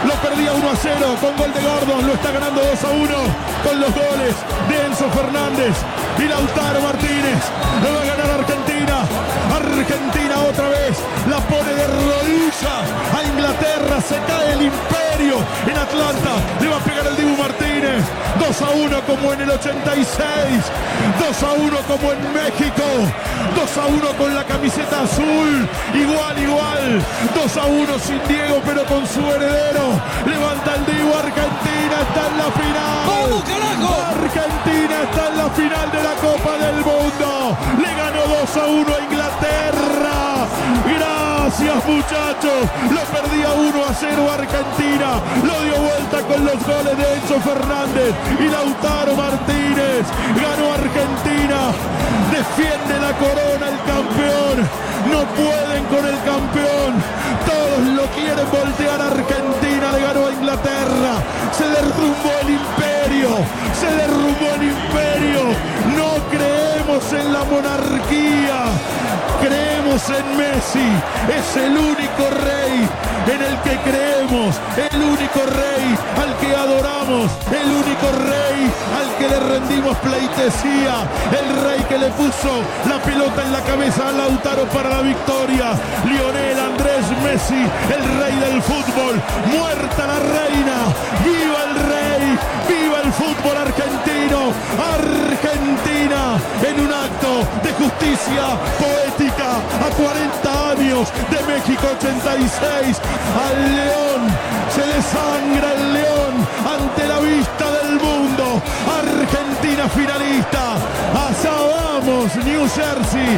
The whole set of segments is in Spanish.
lo perdía 1-0 con gol de Gordon, lo está ganando 2-1 con los goles de Enzo Fernández y Lautaro Martínez. Lo va a ganar Argentina. Argentina otra vez la pone de rodilla a Inglaterra, se cae el imperio en Atlanta, le va a pegar el Dibu Martínez. 2-1 como en el 86, 2-1 como en México, 2-1 con la camiseta azul, igual, 2-1 sin Diego pero con su heredero. Levanta el Dibu, Argentina está en la final. ¡Vamos, carajo! Argentina está en la final de la Copa del Mundo. Le ganó 2-1 a Inglaterra. Gracias, muchachos. Lo perdía 1-0 Argentina. Lo dio vuelta con los goles de Enzo Fernández y Lautaro Martínez. Ganó Argentina. Defiende la corona el campeón. No pueden con el campeón. Todos lo quieren voltear. Argentina le ganó a Inglaterra. Se derrumbó el imperio. Se derrumbó el imperio. No creemos en la monarquía. Creemos en Messi. Es el único rey en el que creemos. El único rey al que adoramos. El único rey al que le rendimos pleitesía. El rey que le puso la pelota en la cabeza a Lautaro para la victoria. Lionel Andrés Messi, el rey del fútbol. Muerta la reina. ¡Viva el rey! ¡Viva el fútbol argentino! Argentina en un acto de justicia poética a 40 años de México 86. Al león se desangra el león ante la vista del mundo. Argentina finalista. Allá vamos, New Jersey.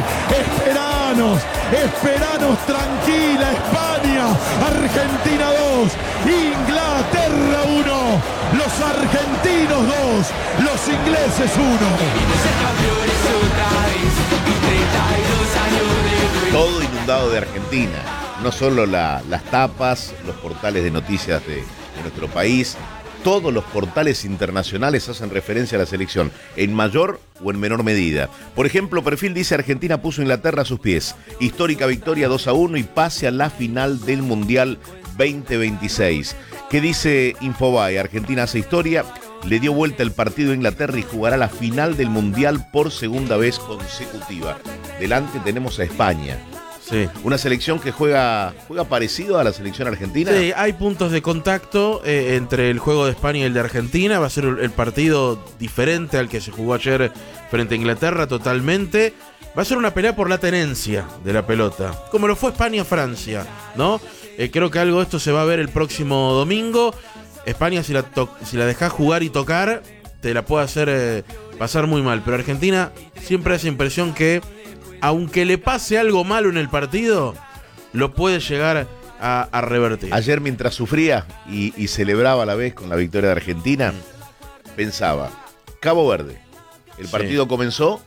Esperanos tranquila España. Argentina 2, Inglaterra 1. Los argentinos 2, los ingleses 1. Todo inundado de Argentina. No solo las tapas, los portales de noticias de nuestro país. Todos los portales internacionales hacen referencia a la selección, en mayor o en menor medida. Por ejemplo, Perfil dice: Argentina puso a Inglaterra a sus pies. Histórica victoria 2-1 y pase a la final del Mundial 2026. ¿Qué dice Infobae? Argentina hace historia, le dio vuelta el partido a Inglaterra y jugará la final del Mundial por segunda vez consecutiva. Delante tenemos a España. Sí. Una selección que juega parecido a la selección argentina. Sí, hay puntos de contacto entre el juego de España y el de Argentina. Va a ser el partido diferente al que se jugó ayer frente a Inglaterra totalmente. Va a ser una pelea por la tenencia de la pelota, como lo fue España-Francia, ¿no? Creo que algo de esto se va a ver el próximo domingo. España, si la dejás jugar y tocar, te la puede hacer pasar muy mal. Pero Argentina siempre hace impresión que, aunque le pase algo malo en el partido, lo puede llegar a revertir. Ayer, mientras sufría y celebraba a la vez con la victoria de Argentina, pensaba: Cabo Verde, el partido comenzó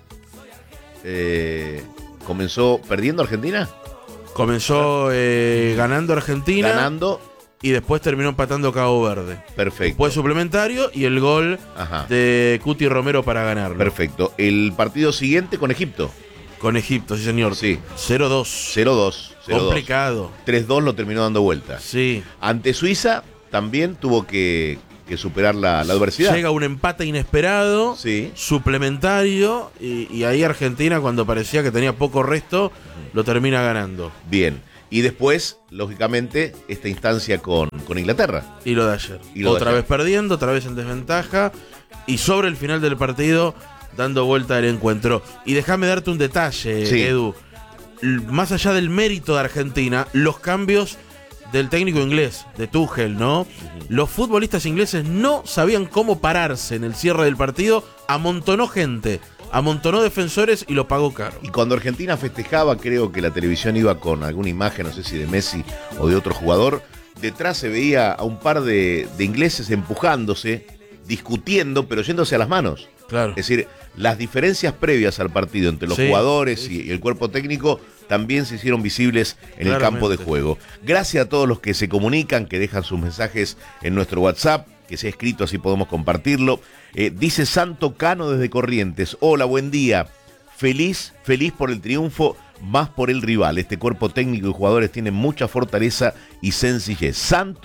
perdiendo Argentina. Comenzó ganando Argentina. Y después terminó empatando Cabo Verde. Perfecto. Después suplementario y el gol de Cuti Romero para ganarlo. Perfecto. El partido siguiente con Egipto. Con Egipto, sí señor. Sí. 0-2. 0-2. Complicado. 3-2 lo terminó dando vuelta. Sí. Ante Suiza también tuvo que superar la adversidad. Llega un empate inesperado, suplementario, y ahí Argentina, cuando parecía que tenía poco resto, lo termina ganando. Bien. Y después, lógicamente, esta instancia con Inglaterra. Y lo de ayer. Otra vez perdiendo, otra vez en desventaja, y sobre el final del partido, dando vuelta al encuentro. Y déjame darte un detalle, Edu. Más allá del mérito de Argentina, los cambios del técnico inglés, de Tuchel, ¿no? Los futbolistas ingleses no sabían cómo pararse en el cierre del partido. Amontonó gente, amontonó defensores y lo pagó caro. Y cuando Argentina festejaba, creo que la televisión iba con alguna imagen, no sé si de Messi o de otro jugador. Detrás se veía a un par de ingleses empujándose, discutiendo, pero yéndose a las manos. Claro. Es decir, las diferencias previas al partido entre los jugadores y el cuerpo técnico también se hicieron visibles en el campo de juego. Gracias a todos los que se comunican, que dejan sus mensajes en nuestro WhatsApp, que se ha escrito, así podemos compartirlo. Dice Santo Cano desde Corrientes: hola, buen día. Feliz por el triunfo, más por el rival. Este cuerpo técnico y jugadores tienen mucha fortaleza y sencillez. Santo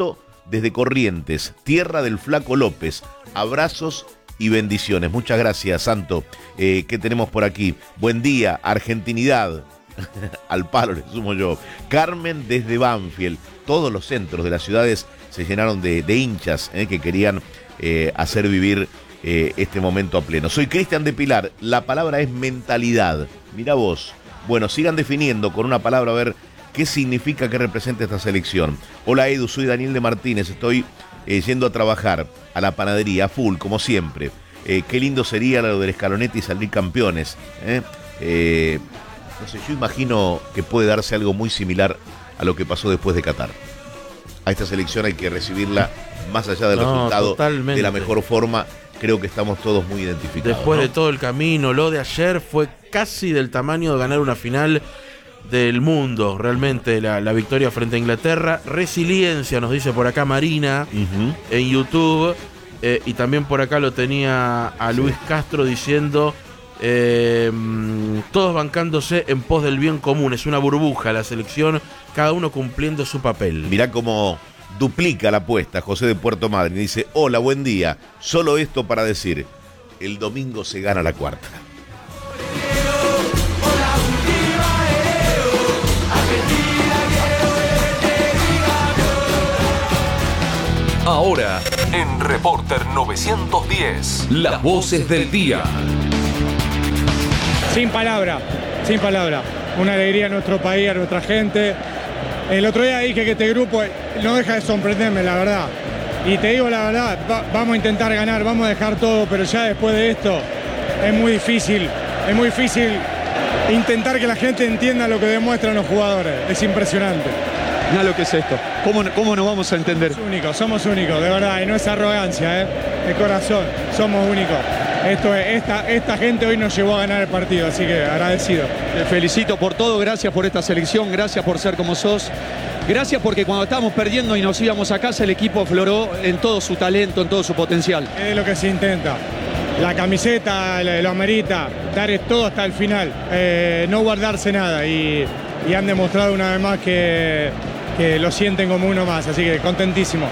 desde Corrientes, tierra del Flaco López. Abrazos y bendiciones. Muchas gracias, Santo. ¿Qué tenemos por aquí? Buen día, argentinidad. Al palo le sumo yo. Carmen desde Banfield. Todos los centros de las ciudades se llenaron de hinchas que querían hacer vivir este momento a pleno. Soy Cristian de Pilar. La palabra es mentalidad. Mirá vos. Bueno, sigan definiendo con una palabra a ver qué significa, qué representa esta selección. Hola Edu, soy Daniel de Martínez. Estoy yendo a trabajar a la panadería, full, como siempre. Qué lindo sería lo del Scaloneta y salir campeones. No sé, yo imagino que puede darse algo muy similar a lo que pasó después de Qatar. A esta selección hay que recibirla más allá del resultado totalmente. De la mejor forma. Creo que estamos todos muy identificados. Después de ¿no? todo el camino, lo de ayer fue casi del tamaño de ganar una final del mundo. Realmente la victoria frente a Inglaterra. Resiliencia, nos dice por acá Marina en YouTube. Y también por acá lo tenía a Luis Castro diciendo... todos bancándose en pos del bien común. Es una burbuja la selección, cada uno cumpliendo su papel. Mirá cómo duplica la apuesta José de Puerto Madryn. Dice, hola, buen día. Solo esto para decir, el domingo se gana la cuarta. Ahora, en Reporter 910, las voces del día. Sin palabra. Una alegría a nuestro país, a nuestra gente. El otro día dije que este grupo no deja de sorprenderme, la verdad. Y te digo la verdad, vamos a intentar ganar, vamos a dejar todo, pero ya después de esto es muy difícil intentar que la gente entienda lo que demuestran los jugadores. Es impresionante. Nada lo que es esto. ¿Cómo nos vamos a entender? Somos únicos, de verdad, y no es arrogancia, de corazón, somos únicos. Esta gente hoy nos llevó a ganar el partido, así que agradecido. Te felicito por todo, gracias por esta selección, gracias por ser como sos. Gracias porque cuando estábamos perdiendo y nos íbamos a casa, el equipo afloró en todo su talento, en todo su potencial. Es lo que se intenta. La camiseta lo amerita, dar todo hasta el final, no guardarse nada. Y han demostrado una vez más que lo sienten como uno más, así que contentísimo.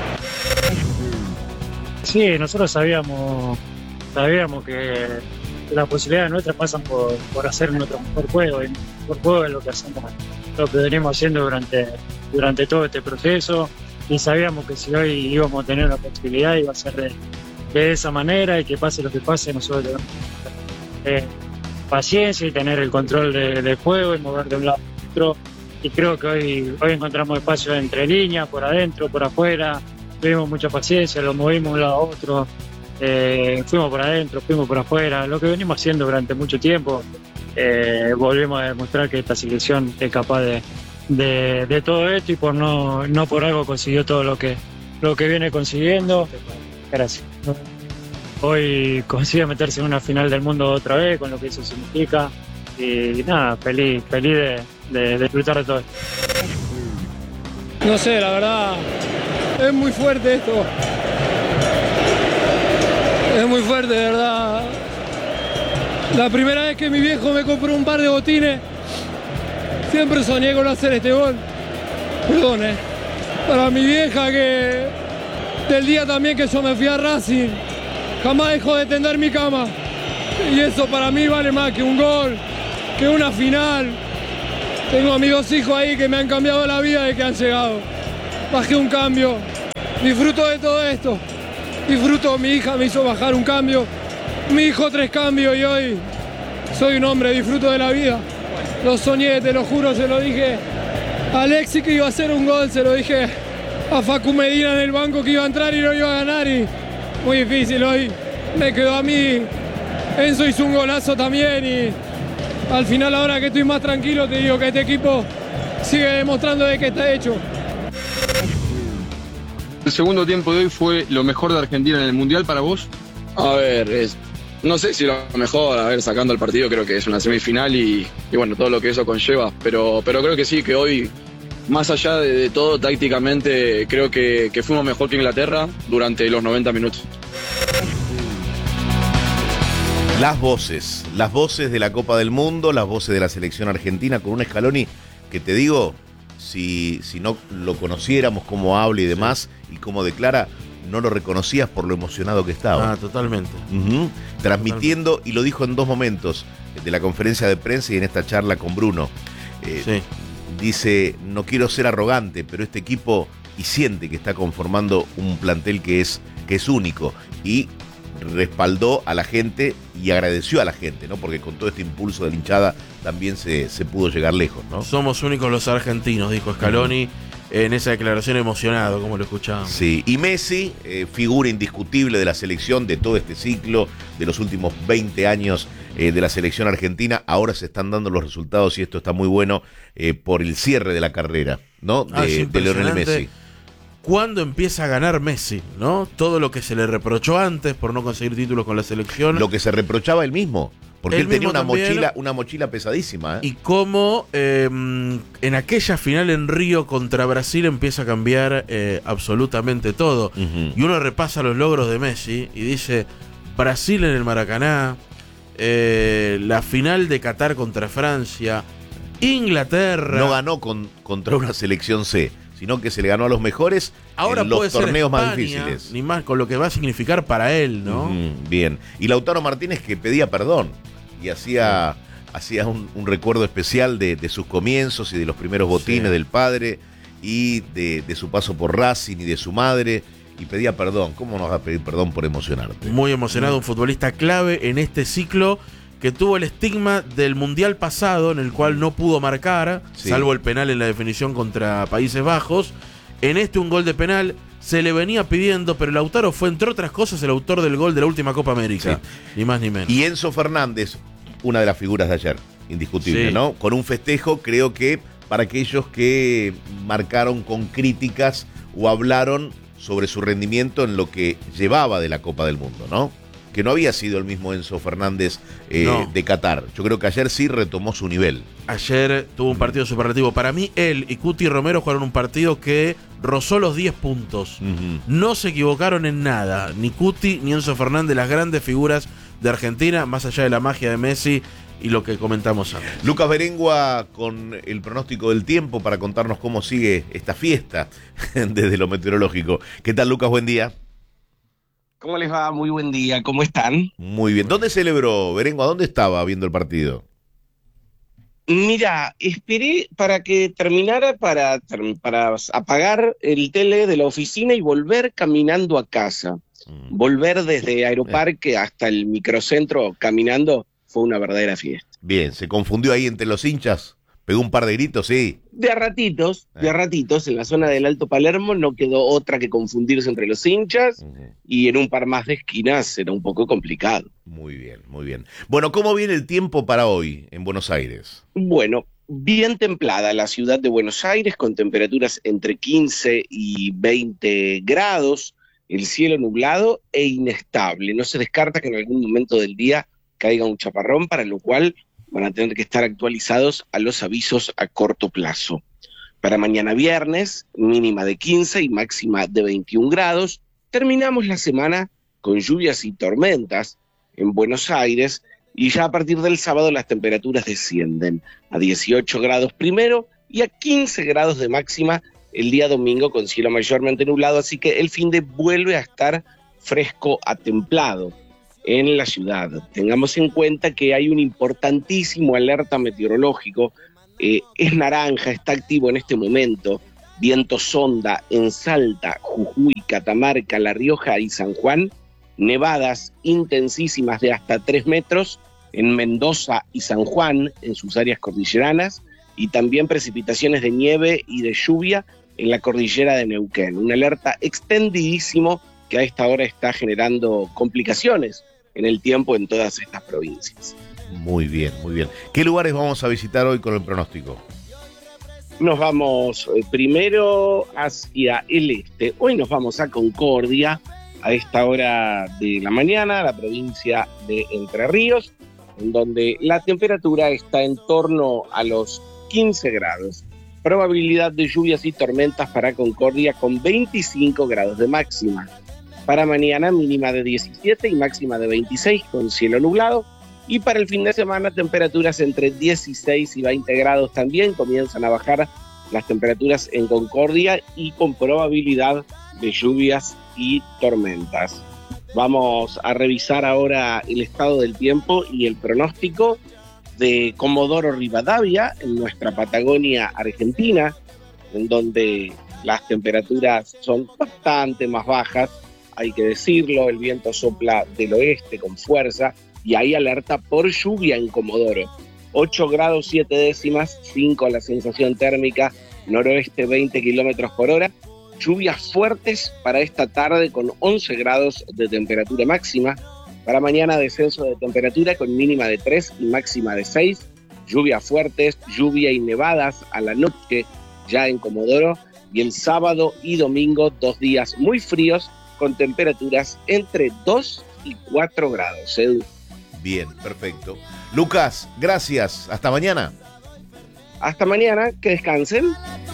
Sí, nosotros sabíamos que las posibilidades nuestras pasan por hacer nuestro mejor juego, y mejor juego es lo que hacemos, lo que venimos haciendo durante todo este proceso, y sabíamos que si hoy íbamos a tener la posibilidad iba a ser de esa manera, y que pase lo que pase nosotros debemos tener paciencia y tener el control del juego y mover de un lado a otro, y creo que hoy encontramos espacio entre líneas, por adentro, por afuera, tuvimos mucha paciencia, lo movimos de un lado a otro. Fuimos por adentro, fuimos por afuera, lo que venimos haciendo durante mucho tiempo. Volvimos a demostrar que esta selección es capaz de todo esto, y no por algo consiguió todo lo que viene consiguiendo. Gracias. Hoy consigue meterse en una final del mundo otra vez, con lo que eso significa, y nada, feliz de disfrutar de todo esto. No sé, la verdad, es muy fuerte esto. Es muy fuerte, de verdad. La primera vez que mi viejo me compró un par de botines, siempre soñé con hacer este gol. Perdón, para mi vieja, que del día también que yo me fui a Racing, jamás dejó de tender mi cama. Y eso para mí vale más que un gol, que una final. Tengo a mis 2 hijos ahí que me han cambiado la vida y que han llegado. Bajé un cambio. Disfruto de todo esto. Disfruto, mi hija me hizo bajar un cambio, mi hijo 3 cambios, y hoy soy un hombre, disfruto de la vida. Lo soñé, te lo juro, se lo dije a Alexis que iba a hacer un gol, se lo dije a Facu Medina en el banco que iba a entrar y no iba a ganar, y muy difícil hoy. Me quedó a mí, Enzo hizo un golazo también, y al final, ahora que estoy más tranquilo, te digo que este equipo sigue demostrando de qué está hecho. ¿El segundo tiempo de hoy fue lo mejor de Argentina en el Mundial para vos? A ver, no sé si lo mejor, sacando el partido, creo que es una semifinal y bueno, todo lo que eso conlleva, pero creo que sí, que hoy, más allá de todo, tácticamente, creo que fuimos mejor que Inglaterra durante los 90 minutos. Las voces de la Copa del Mundo, las voces de la selección argentina, con un Scaloni que, te digo, si no lo conociéramos, cómo habla y demás, y cómo declara, no lo reconocías por lo emocionado que estaba. Totalmente. Transmitiendo, y lo dijo en 2 momentos, de la conferencia de prensa y en esta charla con Bruno. Dice, no quiero ser arrogante, pero este equipo, y siente que está conformando un plantel que es único, y respaldó a la gente y agradeció a la gente, ¿no? Porque con todo este impulso de la hinchada también se pudo llegar lejos, ¿no? Somos únicos los argentinos, dijo Scaloni en esa declaración, emocionado, como lo escuchábamos. Sí, y Messi, figura indiscutible de la selección, de todo este ciclo, de los últimos 20 años de la selección argentina. Ahora se están dando los resultados y esto está muy bueno por el cierre de la carrera, ¿no? De Lionel Messi. ¿Cuándo empieza a ganar Messi, no? Todo lo que se le reprochó antes por no conseguir títulos con la selección. Lo que se reprochaba él mismo. Porque él tenía una mochila pesadísima. Y cómo en aquella final en Río contra Brasil empieza a cambiar absolutamente todo. Y uno repasa los logros de Messi y dice, Brasil en el Maracaná, la final de Qatar contra Francia, Inglaterra. No ganó contra una selección C, sino que se le ganó a los mejores ahora en los torneos España, más difíciles. Ni más, con lo que va a significar para él, ¿no? Bien. Y Lautaro Martínez, que pedía perdón y hacía un recuerdo especial de sus comienzos y de los primeros botines del padre y de su paso por Racing y de su madre, y pedía perdón. ¿Cómo no vas a pedir perdón por emocionarte? Muy emocionado, un futbolista clave en este ciclo que tuvo el estigma del Mundial pasado, en el cual no pudo marcar, salvo el penal en la definición contra Países Bajos. En un gol de penal se le venía pidiendo, pero Lautaro fue, entre otras cosas, el autor del gol de la última Copa América. Ni más ni menos. Y Enzo Fernández, una de las figuras de ayer, indiscutible, ¿no? Con un festejo, creo que para aquellos que marcaron con críticas o hablaron sobre su rendimiento en lo que llevaba de la Copa del Mundo, ¿no? Que no había sido el mismo Enzo Fernández de Qatar. Yo creo que ayer sí retomó su nivel. Ayer tuvo un partido superlativo. Para mí, él y Cuti Romero jugaron un partido que rozó los 10 puntos. No se equivocaron en nada. Ni Cuti ni Enzo Fernández, las grandes figuras de Argentina, más allá de la magia de Messi y lo que comentamos antes. Lucas Berengua con el pronóstico del tiempo para contarnos cómo sigue esta fiesta desde lo meteorológico. ¿Qué tal, Lucas? Buen día. ¿Cómo les va? Muy buen día. ¿Cómo están? Muy bien. ¿Dónde celebró, Berengua? ¿Dónde estaba viendo el partido? Mira, esperé para que terminara para apagar el tele de la oficina y volver caminando a casa. Volver desde Aeroparque hasta el microcentro caminando fue una verdadera fiesta. Bien, ¿se confundió ahí entre los hinchas? ¿Pegó un par de gritos? Sí. De a ratitos, en la zona del Alto Palermo no quedó otra que confundirse entre los hinchas, y en un par más de esquinas era un poco complicado. Muy bien, muy bien. Bueno, ¿cómo viene el tiempo para hoy en Buenos Aires? Bueno, bien templada la ciudad de Buenos Aires, con temperaturas entre 15 y 20 grados, el cielo nublado e inestable. No se descarta que en algún momento del día caiga un chaparrón, para lo cual van a tener que estar actualizados a los avisos a corto plazo. Para mañana viernes, mínima de 15 y máxima de 21 grados. Terminamos la semana con lluvias y tormentas en Buenos Aires, y ya a partir del sábado las temperaturas descienden a 18 grados primero y a 15 grados de máxima el día domingo, con cielo mayormente nublado, así que el fin de vuelve a estar fresco a templado en la ciudad. Tengamos en cuenta que hay un importantísimo alerta meteorológico, es naranja, está activo en este momento, viento sonda en Salta, Jujuy, Catamarca, La Rioja y San Juan, nevadas intensísimas de hasta 3 metros en Mendoza y San Juan, en sus áreas cordilleranas, y también precipitaciones de nieve y de lluvia en la cordillera de Neuquén. Un alerta extendidísimo que a esta hora está generando complicaciones en el tiempo en todas estas provincias. Muy bien, muy bien. ¿Qué lugares vamos a visitar hoy con el pronóstico? Nos vamos primero hacia el este. Hoy nos vamos a Concordia a esta hora de la mañana, la provincia de Entre Ríos, en donde la temperatura está en torno a los 15 grados. Probabilidad de lluvias y tormentas para Concordia con 25 grados de máxima. Para mañana mínima de 17 y máxima de 26 con cielo nublado. Y para el fin de semana temperaturas entre 16 y 20 grados también. Comienzan a bajar las temperaturas en Concordia y con probabilidad de lluvias y tormentas. Vamos a revisar ahora el estado del tiempo y el pronóstico de Comodoro Rivadavia, en nuestra Patagonia Argentina, en donde las temperaturas son bastante más bajas, hay que decirlo, el viento sopla del oeste con fuerza y hay alerta por lluvia en Comodoro. 8 grados 7 décimas, 5 la sensación térmica, noroeste 20 kilómetros por hora. Lluvias fuertes para esta tarde con 11 grados de temperatura máxima. Para mañana descenso de temperatura con mínima de 3 y máxima de 6. Lluvias fuertes, lluvia y nevadas a la noche ya en Comodoro. Y el sábado y domingo 2 días muy fríos con temperaturas entre 2 y 4 grados. Edu. Bien, perfecto. Lucas, gracias. Hasta mañana. Hasta mañana, que descansen.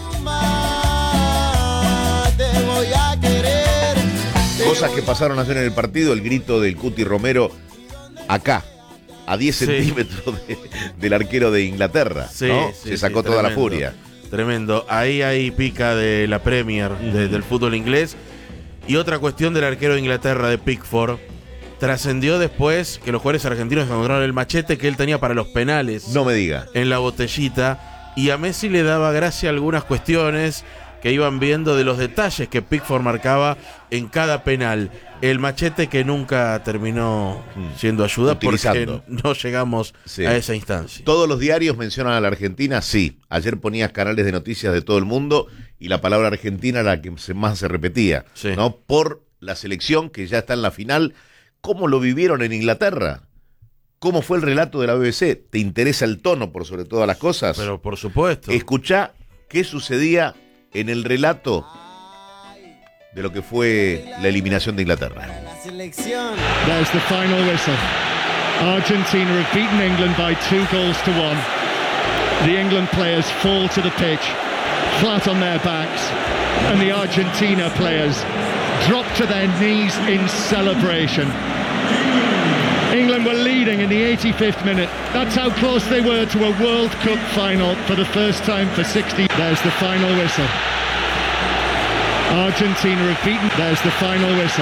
Cosas que pasaron ayer en el partido, el grito del Cuti Romero acá, a 10 centímetros del arquero de Inglaterra, ¿no? Se sacó toda la furia. Tremendo. Ahí hay pica de la Premier, del fútbol inglés. Y otra cuestión del arquero de Inglaterra, de Pickford. Trascendió después que los jugadores argentinos encontraron el machete que él tenía para los penales. No me diga. En la botellita. Y a Messi le daba gracia algunas cuestiones que iban viendo de los detalles que Pickford marcaba en cada penal. El machete que nunca terminó siendo ayuda utilizando, porque no llegamos a esa instancia. Todos los diarios mencionan a la Argentina, sí. Ayer ponías canales de noticias de todo el mundo y la palabra Argentina era la que más se repetía, ¿no? Por la selección que ya está en la final. ¿Cómo lo vivieron en Inglaterra? ¿Cómo fue el relato de la BBC? ¿Te interesa el tono por sobre todas las cosas? Pero por supuesto. Escuchá qué sucedía en el relato de lo que fue la eliminación de Inglaterra. There's the final whistle. Argentina have beaten England by 2-1. The England players fall to the pitch, flat on their backs, and the Argentina players drop to their knees in celebration. England were leading in the 85th minute. That's how close they were to a World Cup final for the first time for 60. There's the final whistle. Argentina have beaten. There's the final whistle.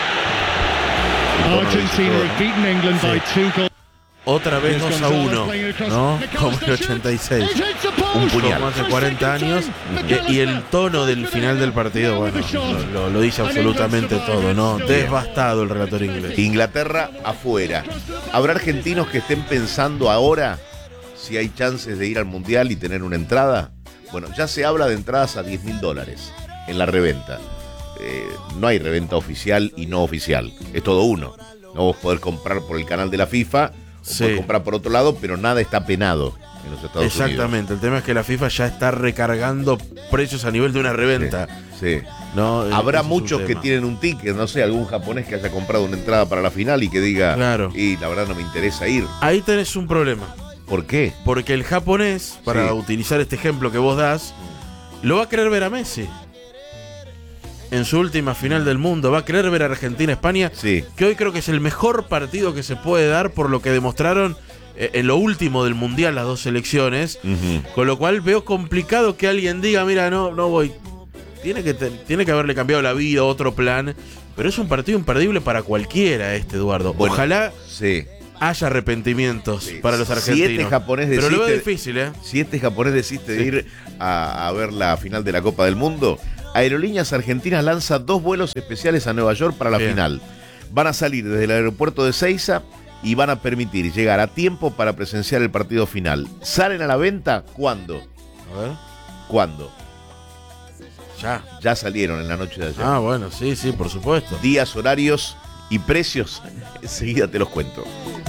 Argentina have beaten England by 2-1. Otra vez 2-1, ¿no? Como el 86. Un puñal. Como hace 40 años. Y el tono del final del partido, bueno, lo dice absolutamente todo, ¿no? Devastado el relator inglés. Inglaterra afuera. ¿Habrá argentinos que estén pensando ahora si hay chances de ir al Mundial y tener una entrada? Bueno, ya se habla de entradas a $10.000 en la reventa. No hay reventa oficial y no oficial. Es todo uno. No vos podés comprar por el canal de la FIFA. Puedes comprar por otro lado, pero nada está penado en los Estados Unidos. Exactamente, el tema es que la FIFA ya está recargando precios a nivel de una reventa. ¿No? Habrá muchos que tienen un ticket, no sé, algún japonés que haya comprado una entrada para la final y que diga, y la verdad no me interesa ir. Ahí tenés un problema. ¿Por qué? Porque el japonés, para utilizar este ejemplo que vos das, lo va a querer ver a Messi en su última final del mundo, va a querer ver a Argentina-España, que hoy creo que es el mejor partido que se puede dar por lo que demostraron en lo último del Mundial las dos selecciones, con lo cual veo complicado que alguien diga, mira, no voy, tiene que haberle cambiado la vida, otro plan, pero es un partido imperdible para cualquiera Eduardo. Bueno, ojalá haya arrepentimientos para los argentinos. Si este japonés desiste, pero lo veo difícil, Si este japonés desiste de ir a ver la final de la Copa del Mundo, Aerolíneas Argentinas lanza 2 vuelos especiales a Nueva York para la final. Van a salir desde el aeropuerto de Ezeiza y van a permitir llegar a tiempo para presenciar el partido final. ¿Salen a la venta? ¿Cuándo? A ver. ¿Cuándo? Ya salieron en la noche de ayer. Ah, bueno, sí, por supuesto. Días, horarios y precios, enseguida te los cuento.